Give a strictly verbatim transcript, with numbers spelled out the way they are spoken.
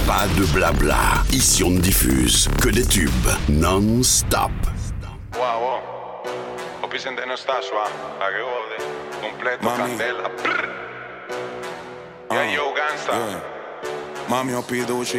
Pas de blabla. Ici on ne diffuse que des tubes non-stop. Wow, wow. Vicente no está suave, a que jode, completo, Mami. candela. Prr. Yeah, Ah, yo, gangsta. yeah. Mami, eu pido